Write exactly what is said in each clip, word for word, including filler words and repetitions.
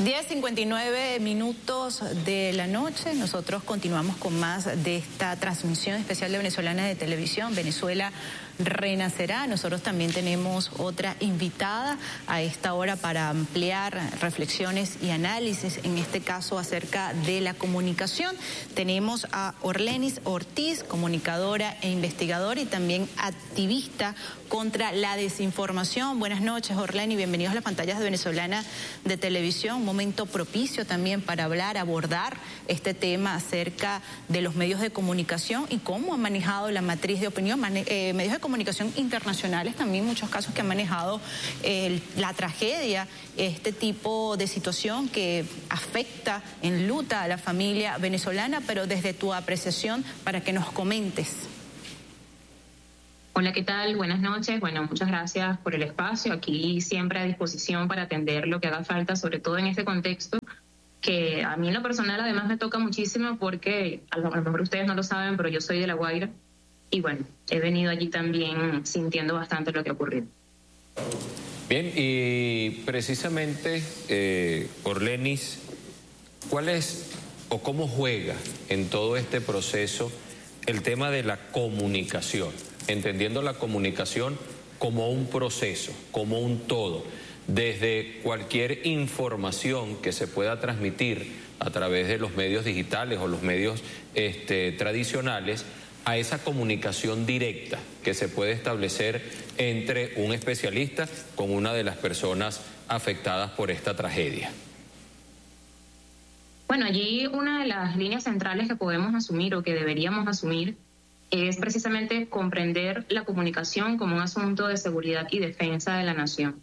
diez cincuenta y nueve minutos de la noche. Nosotros continuamos con más de esta transmisión especial de Venezolana de Televisión. Venezuela renacerá. Nosotros también tenemos otra invitada a esta hora para ampliar reflexiones y análisis, en este caso acerca de la comunicación. Tenemos a Orlenis Ortiz, comunicadora e investigadora y también activista contra la desinformación. Buenas noches, Orlenis, bienvenidos a las pantallas de Venezolana de Televisión. Un momento propicio también para hablar, abordar este tema acerca de los medios de comunicación y cómo han manejado la matriz de opinión, mane eh, medios de comunicación internacionales también, muchos casos que han manejado eh, la tragedia, este tipo de situación que afecta, enluta a la familia venezolana, pero desde tu apreciación para que nos comentes. Hola, ¿qué tal? Buenas noches. Bueno, muchas gracias por el espacio. Aquí siempre a disposición para atender lo que haga falta, sobre todo en este contexto, que a mí en lo personal además me toca muchísimo porque a lo mejor ustedes no lo saben, pero yo soy de La Guaira y bueno, he venido allí también sintiendo bastante lo que ha ocurrido. Bien, y precisamente, eh, Orlenis, ¿cuál es o cómo juega en todo este proceso el tema de la comunicación? Entendiendo la comunicación como un proceso, como un todo, desde cualquier información que se pueda transmitir a través de los medios digitales o los medios este, tradicionales, a esa comunicación directa que se puede establecer entre un especialista con una de las personas afectadas por esta tragedia. Bueno, allí una de las líneas centrales que podemos asumir o que deberíamos asumir es precisamente comprender la comunicación como un asunto de seguridad y defensa de la nación.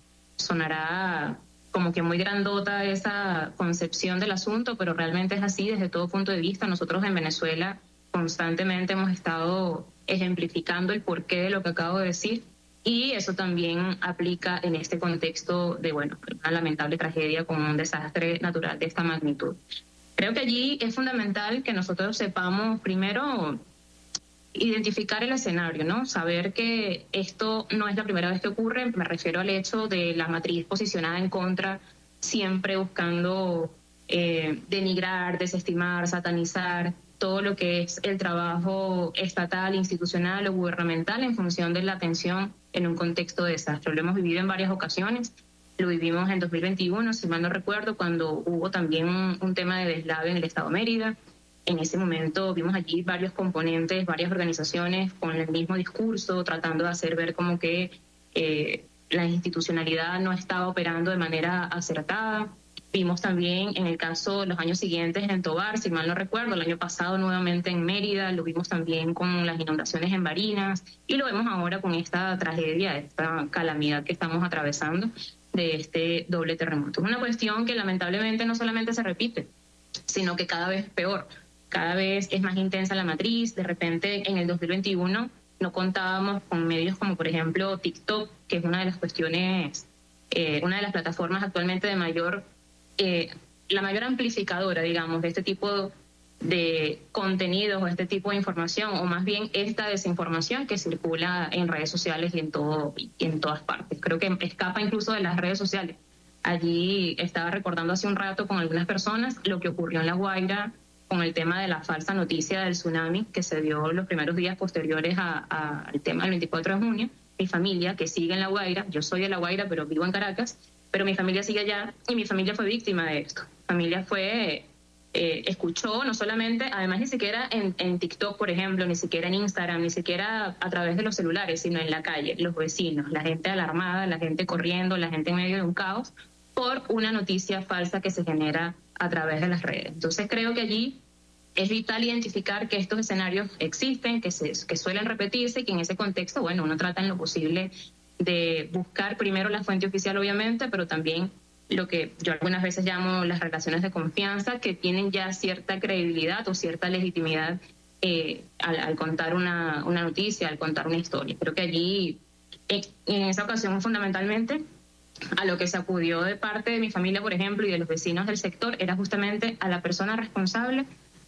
Sonará como que muy grandota esa concepción del asunto, pero realmente es así desde todo punto de vista. Nosotros en Venezuela constantemente hemos estado ejemplificando el porqué de lo que acabo de decir, y eso también aplica en este contexto de, bueno, una lamentable tragedia con un desastre natural de esta magnitud. Creo que allí es fundamental que nosotros sepamos primero identificar el escenario, ¿no? Saber que esto no es la primera vez que ocurre. Me refiero al hecho de la matriz posicionada en contra, siempre buscando eh, denigrar, desestimar, satanizar todo lo que es el trabajo estatal, institucional o gubernamental en función de la atención en un contexto de desastre. Lo hemos vivido en varias ocasiones. Lo vivimos en dos mil veintiuno, si mal no recuerdo, cuando hubo también un, un tema de deslave en el estado Mérida. En ese momento vimos allí varios componentes, varias organizaciones con el mismo discurso, tratando de hacer ver como que eh, la institucionalidad no estaba operando de manera acertada. Vimos también en el caso de los años siguientes en Tobar, si mal no recuerdo, el año pasado nuevamente en Mérida, lo vimos también con las inundaciones en Barinas y lo vemos ahora con esta tragedia, esta calamidad que estamos atravesando de este doble terremoto. Es una cuestión que lamentablemente no solamente se repite, sino que cada vez es peor. Cada vez es más intensa la matriz. De repente, en el dos mil veintiuno no contábamos con medios como, por ejemplo, TikTok, que es una de las cuestiones, eh, una de las plataformas actualmente de mayor, eh, la mayor amplificadora, digamos, de este tipo de contenidos o este tipo de información, o más bien esta desinformación que circula en redes sociales y en, todo, y en todas partes. Creo que escapa incluso de las redes sociales. Allí estaba recordando hace un rato con algunas personas lo que ocurrió en La Guaira, con el tema de la falsa noticia del tsunami que se dio los primeros días posteriores a, a, al tema del veinticuatro de junio. Mi familia, que sigue en La Guaira, yo soy de La Guaira, pero vivo en Caracas, pero mi familia sigue allá y mi familia fue víctima de esto. Mi familia fue, eh, escuchó no solamente, además ni siquiera en, en TikTok, por ejemplo, ni siquiera en Instagram, ni siquiera a través de los celulares, sino en la calle, los vecinos, la gente alarmada, la gente corriendo, la gente en medio de un caos, por una noticia falsa que se genera a través de las redes. Entonces creo que allí es vital identificar que estos escenarios existen, que, se, que suelen repetirse y que en ese contexto, bueno, uno trata en lo posible de buscar primero la fuente oficial, obviamente, pero también lo que yo algunas veces llamo las relaciones de confianza, que tienen ya cierta credibilidad o cierta legitimidad eh, al, al contar una, una noticia, al contar una historia. Creo que allí, en, en esa ocasión fundamentalmente, a lo que se acudió de parte de mi familia, por ejemplo, y de los vecinos del sector, era justamente a la persona responsable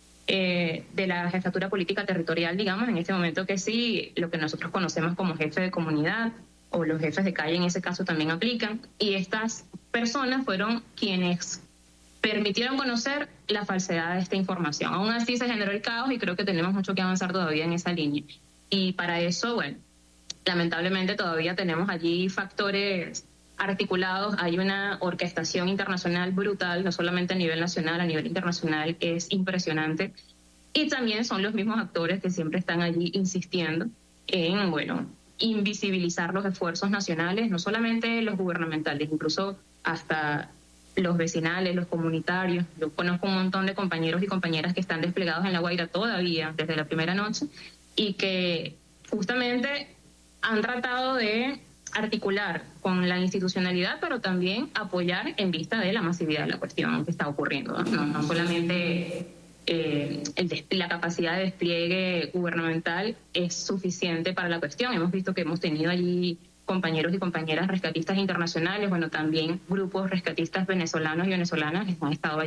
eh, de la jefatura política territorial, digamos, en este momento que sí, lo que nosotros conocemos como jefe de comunidad o los jefes de calle en ese caso también aplican, y estas personas fueron quienes permitieron conocer la falsedad de esta información. Aún así se generó el caos y creo que tenemos mucho que avanzar todavía en esa línea. Y para eso, bueno, lamentablemente todavía tenemos allí factores articulados, hay una orquestación internacional brutal, no solamente a nivel nacional, a nivel internacional es impresionante. Y también son los mismos actores que siempre están allí insistiendo en, bueno, invisibilizar los esfuerzos nacionales, no solamente los gubernamentales, incluso hasta los vecinales, los comunitarios. Yo conozco un montón de compañeros y compañeras que están desplegados en La Guaira todavía desde la primera noche y que justamente han tratado de articular con la institucionalidad, pero también apoyar en vista de la masividad de la cuestión que está ocurriendo. No, no solamente eh, el la capacidad de despliegue gubernamental es suficiente para la cuestión. Hemos visto que hemos tenido allí compañeros y compañeras rescatistas internacionales, bueno, también grupos rescatistas venezolanos y venezolanas que han estado allí